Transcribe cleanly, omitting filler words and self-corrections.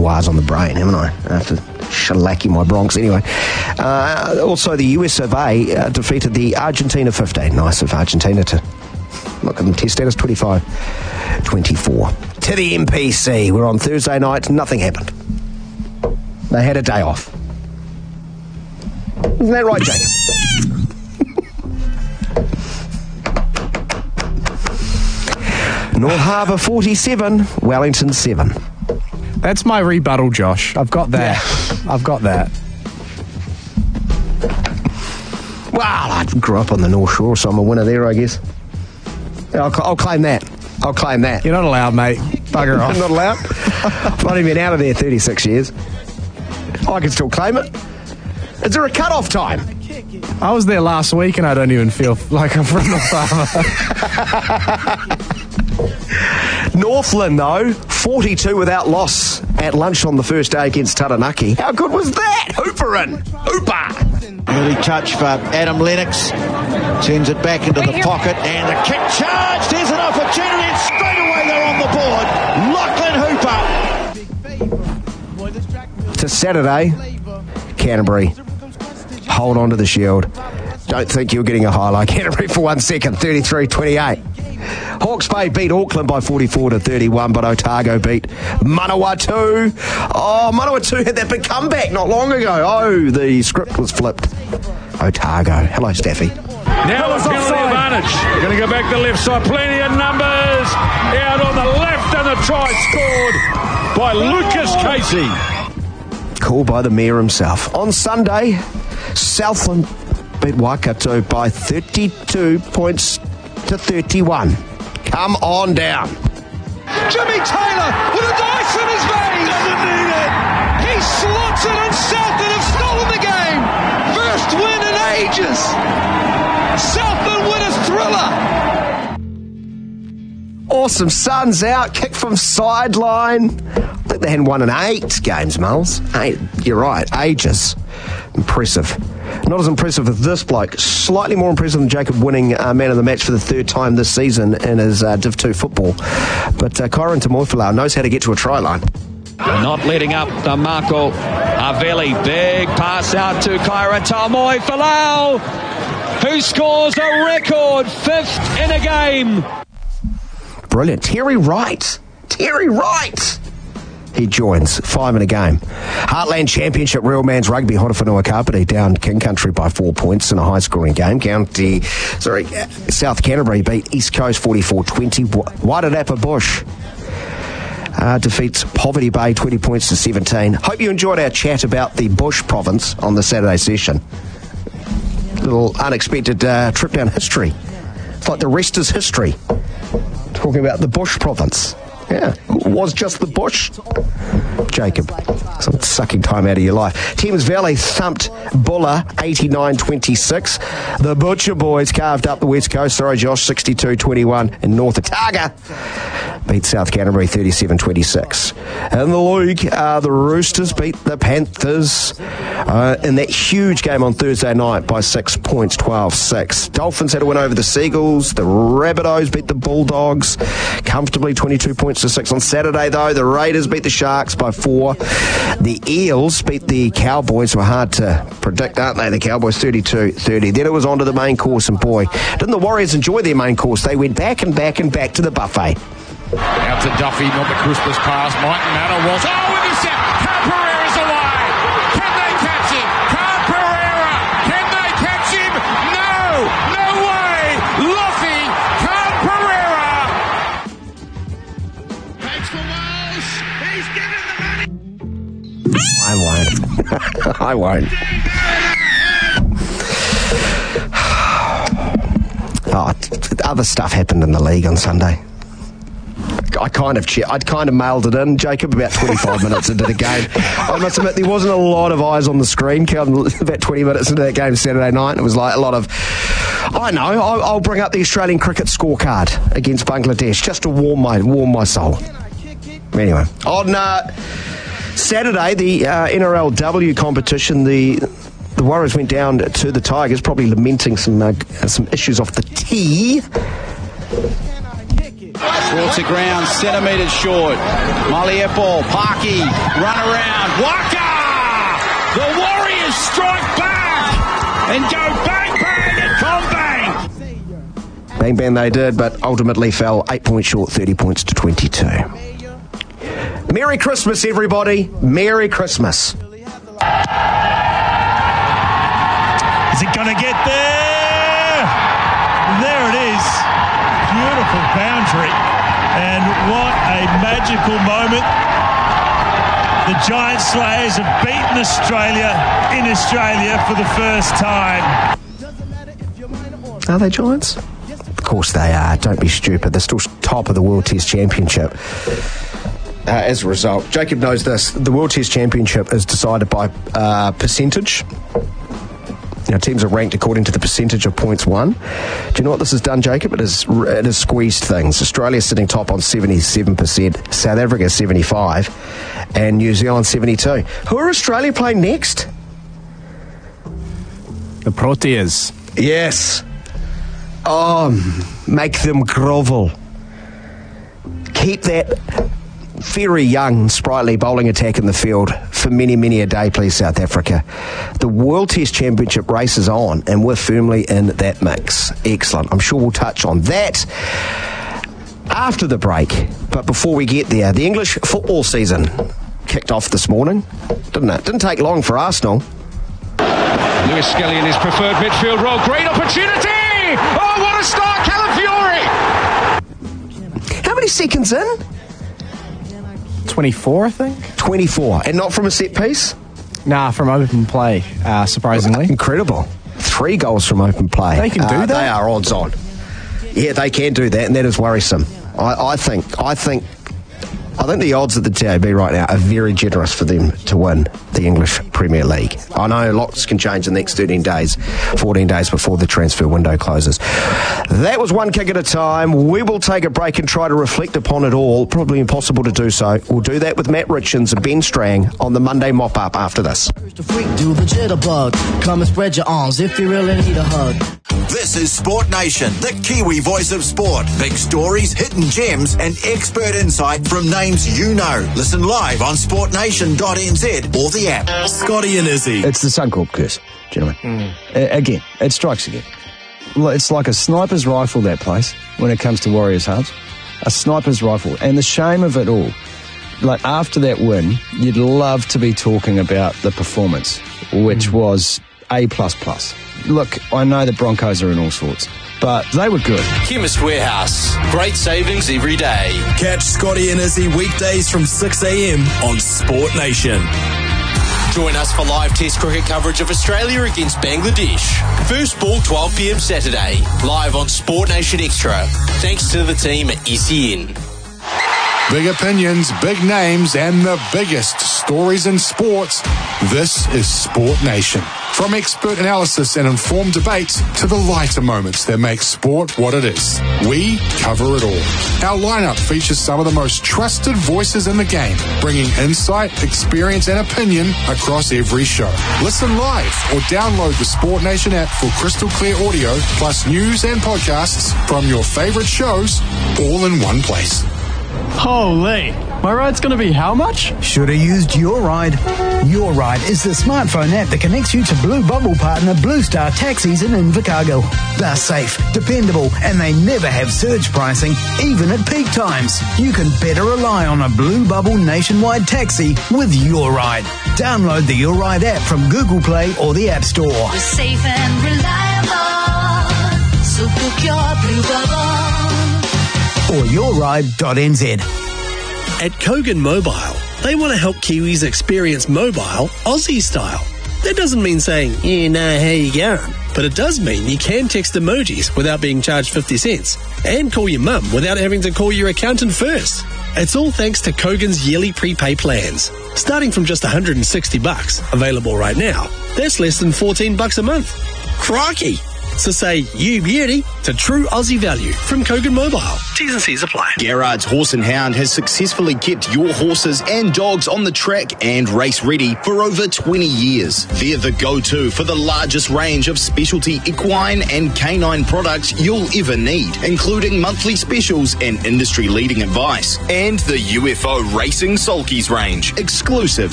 wires on the brain, haven't I? After shellacking my Bronx anyway. Also, the US of A defeated the Argentina 15. Nice of Argentina to look at them test status 25-24. To the MPC. We're on Thursday night. Nothing happened. They had a day off. Isn't that right, Jacob? North Harbour 47, Wellington 7. That's my rebuttal, Josh. I've got that. Yeah. I've got that. Well, I grew up on the North Shore, so I'm a winner there, I guess. I'll claim that. I'll claim that. You're not allowed, mate. Bugger off. I'm not allowed? I've only been out of there 36 years. I can still claim it. Is there a cut-off time? I was there last week and I don't even feel like I'm from North Harbour. Northland, though, 42 without loss at lunch on the first day against Taranaki. How good was that? Hooper! Early touch for Adam Lennox. Sends it back into the pocket and the kick charged. Here's an opportunity and straight away they're on the board. Lachlan Hooper. To Saturday, Canterbury. Hold on to the shield. Don't think you're getting a high like Canterbury for 1 second. 33-28. Hawke's Bay beat Auckland by 44-31, but Otago beat Manawatu. Oh, Manawatu had that big comeback not long ago. Oh, the script was flipped. Otago. Hello, Staffy. Now the penalty advantage. They're going to go back to the left side. Plenty of numbers. Out on the left, and the try scored by Lucas Casey. Called by the mayor himself. On Sunday, Southland beat Waikato by 32 points to 31. Come on down. Jimmy Taylor with a dice in his veins. Doesn't need it. He slots it and Southland have stolen the game. First win in ages. Southland win a thriller. Awesome. Sun's out. Kick from sideline. I think they hadn't won in 8 games, Miles. 8. You're right. Ages. Impressive. Not as impressive as this bloke. Slightly more impressive than Jacob winning man of the match for the 3rd time this season in his Div 2 football. But Kyron Tamoifalau knows how to get to a try line. Not letting up Marco Aveli. Big pass out to Kyron Tamoifalau, who scores a record 5th in a game. Brilliant. Terry Wright. He joins 5 in a game. Heartland Championship, Real Man's Rugby, Horowhenua Kapiti down King Country by 4 points in a high-scoring game. South Canterbury beat East Coast 44-20. Wairarapa Bush defeats Poverty Bay 20 points to 17. Hope you enjoyed our chat about the Bush province on the Saturday session. Little unexpected trip down history. It's like the rest is history. Talking about the Bush province. Yeah, it was just the bush. Jacob, some sucking time out of your life. Thames Valley thumped Buller 89-26. The Butcher Boys carved up the West Coast. Sorry, Josh, 62-21. And North Otago beat South Canterbury 37-26. In the league, the Roosters beat the Panthers in that huge game on Thursday night by 6 points, 12-6. Dolphins had a win over the Seagulls. The Rabbitohs beat the Bulldogs comfortably, 22 points to 6. On Saturday, though, the Raiders beat the Sharks by 4. The Eels beat the Cowboys, who are hard to predict, aren't they? The Cowboys 32-30. Then it was on to the main course, and boy, didn't the Warriors enjoy their main course. They went back and back and back to the buffet. Out to Duffy, not the crispest pass. Mike Matter was. Oh, intercept! Carl Pereira's away! Can they catch him? Carl Pereira! Can they catch him? No! No way! Luffy! Carl Pereira! Takes for Miles. He's giving the money. I won't. Other stuff happened in the league on Sunday. I'd kind of mailed it in, Jacob, about 25 minutes into the game. I must admit, there wasn't a lot of eyes on the screen about 20 minutes into that game Saturday night. It was like a lot of, I'll bring up the Australian cricket scorecard against Bangladesh just to warm my soul. Anyway, on Saturday, the NRLW competition, the Warriors went down to the Tigers, probably lamenting some issues off the tee. Brought to ground, centimetres short. Maliepo, Parky, run around. Waka! The Warriors strike back and go bang, bang and Combang. Bang bang they did, but ultimately fell 8 points short, 30 points to 22. Merry Christmas, everybody. Merry Christmas. Is it going to get there? There it is. Beautiful boundary. And what a magical moment. The Giant Slayers have beaten Australia in Australia for the first time. Are they Giants? Of course they are. Don't be stupid. They're still top of the World Test Championship. As a result, Jacob knows this. The World Test Championship is decided by percentage. Teams are ranked according to the percentage of points won. Do you know what this has done, Jacob? It has squeezed things. Australia sitting top on 77%, South Africa 75%, and New Zealand 72%. Who are Australia playing next? The Proteas. Yes. Oh, make them grovel. Keep that very young, sprightly bowling attack in the field for many, many a day, please, South Africa. The World Test Championship race is on, and we're firmly in that mix. Excellent. I'm sure we'll touch on that after the break. But before we get there, the English football season kicked off this morning, didn't it? Didn't take long for Arsenal. Lewis Skelly in his preferred midfield role. Great opportunity! Oh, what a start, Calafiori! How many seconds in? 24, I think. 24. And not from a set piece? Nah, from open play, surprisingly. Incredible. 3 goals from open play. They can do that? They are odds on. Yeah, they can do that, and that is worrisome. I think the odds at the TAB right now are very generous for them to win the English Premier League. I know lots can change in the next 14 days before the transfer window closes. That was one kick at a time. We will take a break and try to reflect upon it all. Probably impossible to do so. We'll do that with Matt Richards and Ben Strang on the Monday mop-up after this. The freak, do the jitterbug. Come and spread your arms if you really need a hug. This is Sport Nation, the Kiwi voice of sport. Big stories, hidden gems, and expert insight from names you know. Listen live on sportnation.nz or the app. Scotty and Izzy. It's the Suncorp curse, gentlemen. Again, it strikes again. It's like a sniper's rifle, that place, when it comes to Warriors halves. A sniper's rifle. And the shame of it all, like after that win, you'd love to be talking about the performance, which was A++. Look, I know the Broncos are in all sorts, but they were good. Chemist Warehouse. Great savings every day. Catch Scotty and Izzy weekdays from 6 a.m. on Sport Nation. Join us for live Test cricket coverage of Australia against Bangladesh. First ball 12 p.m. Saturday. Live on Sport Nation Extra. Thanks to the team at SEN. Big opinions, big names, and the biggest stories in sports. This is Sport Nation. From expert analysis and informed debates to the lighter moments that make sport what it is. We cover it all. Our lineup features some of the most trusted voices in the game, bringing insight, experience, and opinion across every show. Listen live or download the Sport Nation app for crystal clear audio, plus news and podcasts from your favorite shows, all in one place. Holy, my ride's going to be how much? Should have used Your Ride. Your Ride is the smartphone app that connects you to Blue Bubble partner Blue Star Taxis in Invercargill. They're safe, dependable, and they never have surge pricing, even at peak times. You can better rely on a Blue Bubble nationwide taxi with Your Ride. Download the Your Ride app from Google Play or the App Store. We're safe and reliable, so book your Blue Bubble. Or yourride.nz. At Kogan Mobile, they want to help Kiwis experience mobile Aussie style. That doesn't mean saying, yeah, no, how you going? But it does mean you can text emojis without being charged 50 cents and call your mum without having to call your accountant first. It's all thanks to Kogan's yearly prepay plans. Starting from just $160, available right now, that's less than $14 a month. Crikey! So say you beauty to true Aussie value from Kogan Mobile. T's and C's apply. Garrard's Horse and Hound has successfully kept your horses and dogs on the track and race ready for over 20 years. They're the go-to for the largest range of specialty equine and canine products you'll ever need, including monthly specials and industry-leading advice. And the UFO Racing Sulkies range, exclusive